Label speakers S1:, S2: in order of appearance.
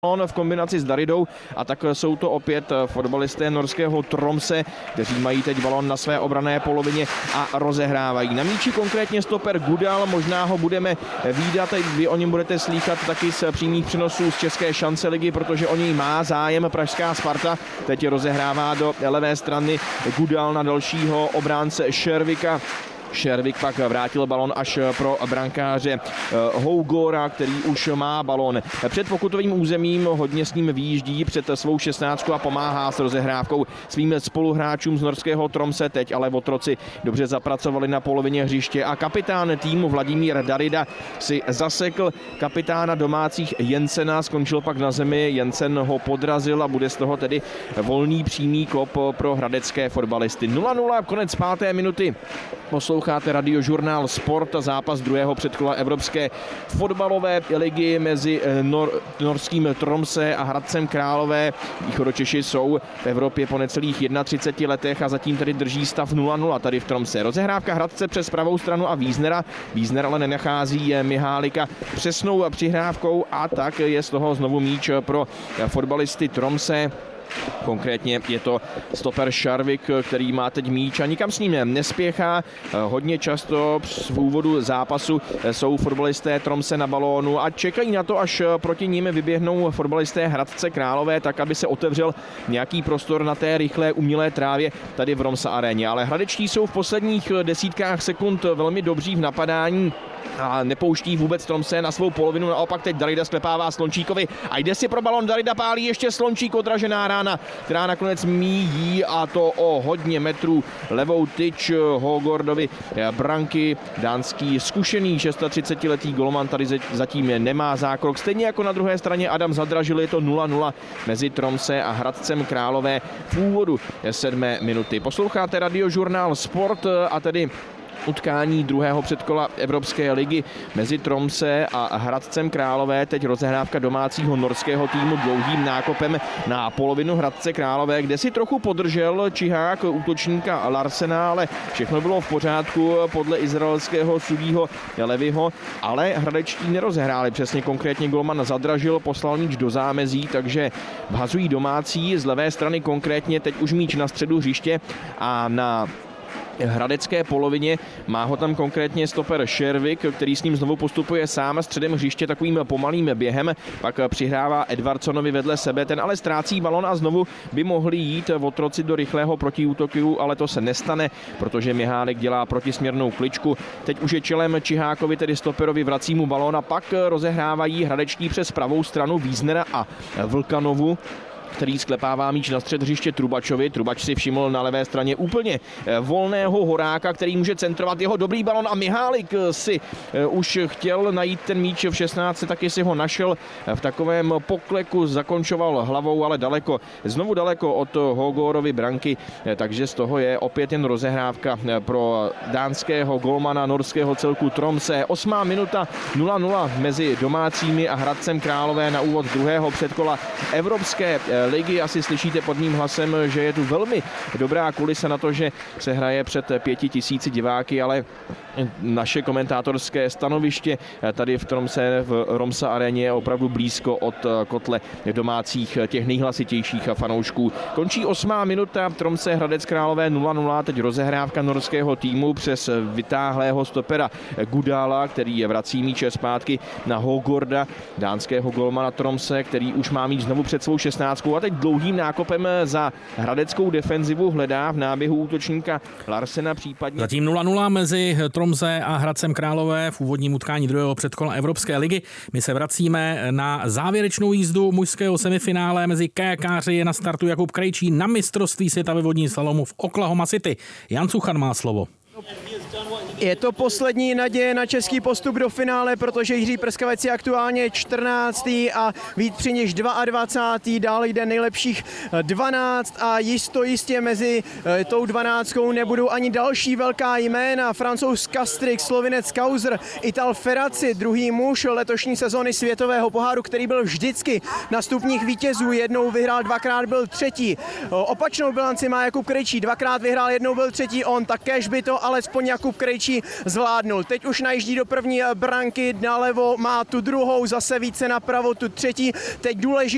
S1: v kombinaci s Daridou a tak jsou to opět fotbalisté norského Tromse, kteří mají teď balon na své obranné polovině a rozehrávají. Na míči konkrétně stoper Gudal, možná ho budeme vídat, vy o něm budete slýchat taky z přímých přenosů z České šance ligy, protože o něj má zájem pražská Sparta. Teď rozehrává do levé strany Gudal na dalšího obránce Šervika. Šervik pak vrátil balon až pro brankáře Hougora, který už má balon před pokutovým územím, hodně s ním vyjíždí před svou 16 a pomáhá s rozehrávkou svým spoluhráčům z norského Tromse. Teď ale otroci dobře zapracovali na polovině hřiště a kapitán týmu Vladimír Darida si zasekl kapitána domácích Jensena, skončil pak na zemi, Jensen ho podrazil a bude z toho tedy volný přímý kop pro hradecké fotbalisty. 0-0, konec 5. minuty. Posloucháte Radiožurnál Sport a zápas druhého předkola Evropské fotbalové ligy mezi norským Tromse a Hradcem Králové. Východočeši jsou v Evropě po necelých 31 letech a zatím tedy drží stav 0-0 tady v Tromse. Rozehrávka Hradce přes pravou stranu a Víznera. Vízner ale nenachází Mihálika přesnou přihrávkou a tak je z toho znovu míč pro fotbalisty Tromse. Konkrétně je to stoper Šarvik, který má teď míč a nikam s ním nespěchá. Hodně často v úvodu zápasu jsou fotbalisté Tromse na balónu a čekají na to, až proti nim vyběhnou fotbalisté Hradce Králové, tak aby se otevřel nějaký prostor na té rychlé umělé trávě tady v Romsa aréně. Ale hradečtí jsou v posledních desítkách sekund velmi dobří v napadání a nepouští vůbec Tromse na svou polovinu. Naopak teď Darida sklepává Slončíkovi a jde si pro balon. Darida pálí ještě Slončík, odražená rána, která nakonec míjí a to o hodně metrů levou tyč Hogordovi branky. Dánský zkušený 36letý golman tady zatím nemá zákrok. Stejně jako na druhé straně Adam Zadražil, je to 0-0 mezi Tromse a Hradcem Králové v úvodu 7. minuty. Posloucháte Radiožurnál Sport a tedy utkání druhého předkola Evropské ligy mezi Tromse a Hradcem Králové. Teď rozehrávka domácího norského týmu dlouhým nákopem na polovinu Hradce Králové, kde si trochu podržel čihák útočníka Larsena, ale všechno bylo v pořádku podle izraelského sudího Levyho, ale hradečtí nerozehráli přesně, konkrétně golman Zadražil poslal míč do zámezí, takže vhazují domácí z levé strany, konkrétně teď už míč na středu hřiště a na hradecké polovině má ho tam konkrétně stoper Šervik, který s ním znovu postupuje sám středem hřiště takovým pomalým během, pak přihrává Edvardsonovi vedle sebe, ten ale ztrácí balon a znovu by mohli jít otroci do rychlého protiútoku, ale to se nestane, protože Mihálek dělá protisměrnou kličku. Teď už je čelem Čihákovi, tedy stoperovi, vrací mu balón a pak rozehrávají hradečtí přes pravou stranu Víznera a Vlkanovu, který sklepává míč na střed hřiště Trubačovi. Trubač si všiml na levé straně úplně volného Horáka, který může centrovat, jeho dobrý balon a Mihálik si už chtěl najít ten míč v 16, taky si ho našel v takovém pokleku, zakončoval hlavou, ale daleko, znovu daleko od Hogorovy branky, takže z toho je opět jen rozehrávka pro dánského golmana norského celku Tromse. 8. minuta 0-0 mezi domácími a Hradcem Králové na úvod druhého předkola Evropské ligy. Asi slyšíte pod mým hlasem, že je tu velmi dobrá kulisa na to, že se hraje před 5000 diváky, ale naše komentátorské stanoviště tady v Tromse, v Romsa aréně je opravdu blízko od kotle domácích, těch nejhlasitějších fanoušků. Končí 8. minuta, Tromse Hradec Králové 0-0, teď rozehrávka norského týmu přes vytáhlého stopera Gudala, který vrací míče zpátky na Hogorda, dánského golmana Tromse, který už má míč znovu před svou 16 a teď dlouhým nákopem za hradeckou defenzivu hledá v náběhu útočníka Larsena případně.
S2: Zatím 0-0 mezi Tromse a Hradcem Králové v úvodním utkání druhého předkola Evropské ligy. My se vracíme na závěrečnou jízdu mužského semifinále mezi kajakáři. Na startu Jakub Krejčí na mistrovství světa ve vodním slalomu v Oklahoma City. Jan Suchan má slovo.
S3: Je to poslední naděje na český postup do finále, protože Jiří Prskavec je aktuálně 14. a Vít Přiniš 22. Dál jde nejlepších 12 a jistě mezi tou 12 nebudou ani další velká jména. Francouz Kastrix, Slovinec Kauser, Ital Ferraci, druhý muž letošní sezóny světového poháru, který byl vždycky na stupních vítězů. Jednou vyhrál, dvakrát byl třetí. Opačnou bilanci má Jakub Krejčí, dvakrát vyhrál, jednou byl třetí on, takéž by to alespoň Jakub Krejčí zvládnul. Teď už najíždí do první branky, nalevo má tu druhou, zase více napravo tu třetí. Teď důležitý